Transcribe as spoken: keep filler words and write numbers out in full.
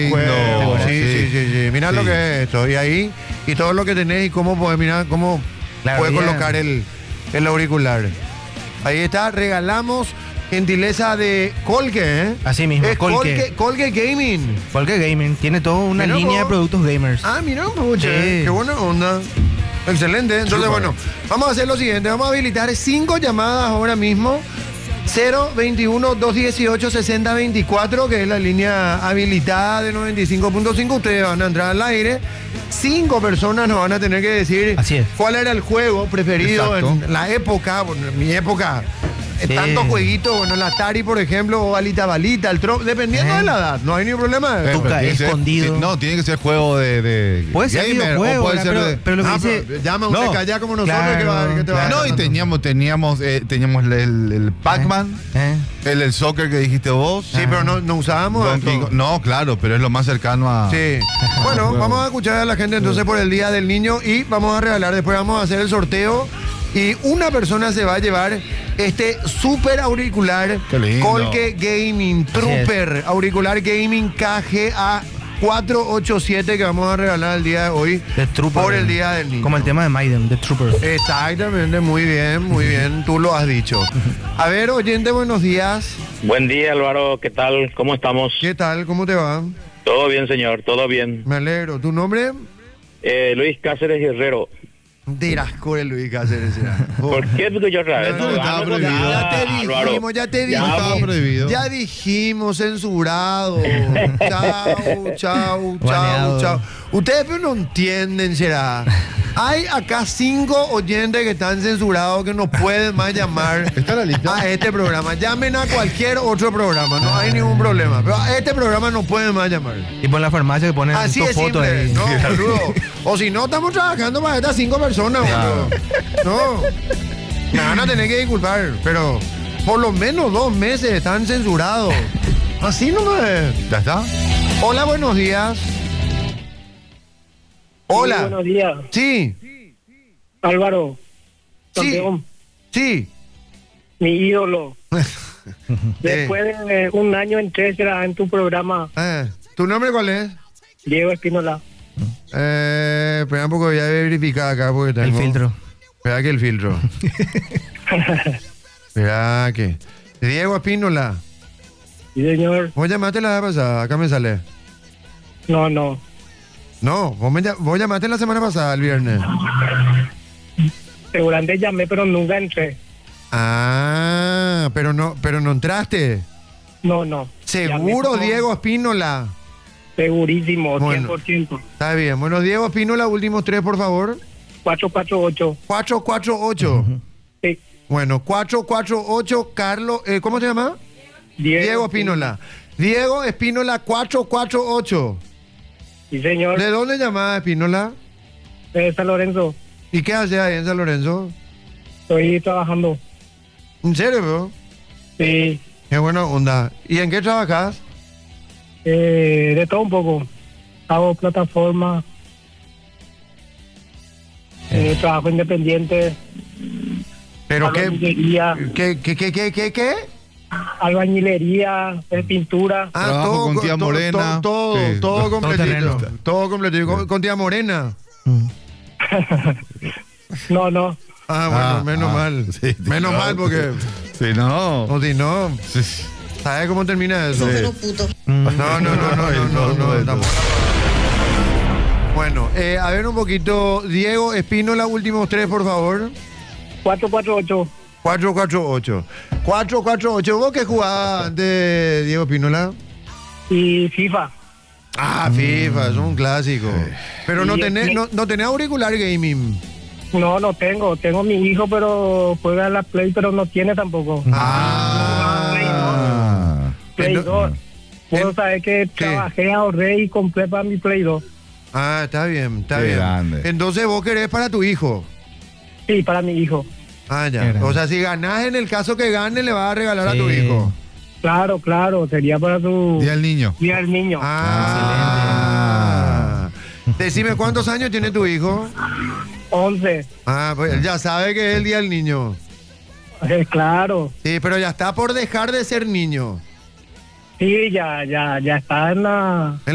Juego, No, sí, sí, sí. sí, sí. Mirá Sí. lo que es esto. Y ahí, y todo lo que tenés y cómo podés, mirá, cómo Claro, puedes ya. colocar el, el auricular. Ahí está, regalamos gentileza de Colque, ¿eh? Así mismo, Es Colque. Colque, Colque Gaming. Colque Gaming tiene toda una Mirá línea de vos. productos gamers. Ah, mira, pucha, Sí. qué buena onda. Excelente. Entonces, Súper. bueno, vamos a hacer lo siguiente. Vamos a habilitar cinco llamadas ahora mismo. cero veintiuno, dos dieciocho, sesenta veinticuatro, que es la línea habilitada de noventa y cinco punto cinco. Ustedes van a entrar al aire. Cinco personas nos van a tener que decir Así es. cuál era el juego preferido Exacto. en la época. Bueno, en mi época, eh, Sí. tantos jueguitos, bueno, el Atari, por ejemplo, o Balita Balita, el Trop, dependiendo Eh. de la edad. No hay ningún problema. Eh, Tuca, pero tiene que ser- escondido. ti- no, tiene que ser juego de, de Puede ser gamer, videojuego, o puede ¿verdad? ser pero, de- pero lo que Ah, dice... pero llama usted No. callá como nosotros Claro, que, va, que te va a No, y dar. teníamos, teníamos, eh, teníamos el, el, el Pac-Man, Eh, el, el soccer que dijiste vos. Sí, pero no, no usábamos Donkey esto. Kong. No, claro, pero es lo más cercano a. Sí. Bueno, vamos a escuchar a la gente entonces por el Día del Niño y vamos a regalar, después vamos a hacer el sorteo y una persona se va a llevar este super auricular Qué lindo. Colque Gaming Trooper, auricular gaming K G A cuatrocientos ochenta y siete que vamos a regalar el día de hoy The Trooper. por el Día del Niño. Como el tema de Maiden, The Trooper. Exactamente, muy bien, muy bien, tú lo has dicho. A ver, oyente, buenos días. Buen día, Álvaro. ¿Qué tal? ¿Cómo estamos? ¿Qué tal? ¿Cómo te va? Todo bien, señor. Todo bien. Me alegro. ¿Tu nombre? Eh, Luis Cáceres Guerrero. Dirás con el Luis Cáceres. será. ¿Por qué? Porque yo otra vez. No, no, vamos estaba con prohibido. nada, Ya te Álvaro. dijimos, ya te Ya dijimos. estaba prohibido. Ya dijimos, censurado. Chau, chau, chau, Baneado. chau. Ustedes pero no entienden, será. Hay acá cinco oyentes que están censurados que no pueden más llamar ¿Está la lista? a este programa. Llamen a cualquier otro programa, no hay ningún problema. Pero a este programa no pueden más llamar. Tipo en la farmacia que ponen Así tu es foto simple, ahí. no, boludo. O si no, estamos trabajando para estas cinco personas, boludo. No, me van a tener que disculpar, pero por lo menos dos meses están censurados. Así no es. ¿Ya está? Hola, buenos días. Hola. Sí, buenos días, Sí, Álvaro. Sí. Campeón, sí. mi ídolo. Eh, Después de un año entré será en tu programa, eh, ¿Tu nombre cuál es? Diego Espínola. Eh, espera un poco, voy a verificar acá porque tengo... El filtro. Espera que el filtro. Espera que... Diego Espínola. Sí, señor. ¿Vos llamaste la vez pasada? Acá me sale. No, no. No, vos, me, ll- vos llamaste la semana pasada, el viernes. Seguramente llamé, pero nunca entré. Ah, pero no, pero no entraste. No, no. Seguro, Llamé, Diego Espínola. Segurísimo, Bueno. cien por ciento. Está bien. Bueno, Diego Espínola, últimos tres, por favor. cuatro cuatro ocho. cuatro cuatro ocho. Sí. Bueno, cuatro cuatro ocho, Carlos, eh, ¿cómo te llamas? Diego Espínola. Diego Espínola, cuatro cuatro ocho. Sí, señor. ¿De dónde llamás, Espínola? De San Lorenzo. ¿Y qué haces ahí en San Lorenzo? Estoy trabajando. ¿En serio, bro? Sí. Qué buena onda. ¿Y en qué trabajas? Eh, de todo un poco. Hago plataforma. Eh, trabajo independiente. ¿Pero qué, albañilería. qué, qué, qué, qué, qué, qué? Albañilería, eh, pintura. Ah, Trabajo con co- tía todo- Morena. Todo, todo, Sí. todo completito. terreno. Todo completito. Con, con tía Morena. No, no. Ah, bueno, Ah, menos ah, mal. sí, menos no. mal porque... Sí, no. O si no, Sí. ¿sabes cómo termina eso? Mm. No, no, no, no, no, no, no, estamos- Bueno, eh, a ver un poquito. Diego Espínola, últimos tres, por favor. cuatro cuatro ocho. cuatro cuatro ocho. cuatro cuatro ocho. ¿Vos qué jugabas antes, Diego Espínola? Y FIFA. Ah, FIFA, es un clásico. Pero no Y tenés, el- no, no tenés auricular gaming. No, no tengo. Tengo mi hijo, pero juega en la Play, pero no tiene tampoco. Ah. Ah. Play Ento- dos. Puedo en- saber que trabajé, ahorré y compré para mi Play dos. Ah, está bien, está Qué bien. grande. Entonces vos querés para tu hijo. Sí, para mi hijo. Ah, Qué ya. grande. O sea, si ganás en el caso que gane, le vas a regalar a tu Sí. hijo. Claro, claro. Sería para su Día del niño. Día del Niño. Ah. Decime cuántos años tiene tu hijo. once. Ah, pues él ya sabe que es el día del niño. Eh, claro. Sí, pero ya está por dejar de ser niño. Sí, ya, ya, ya está en la...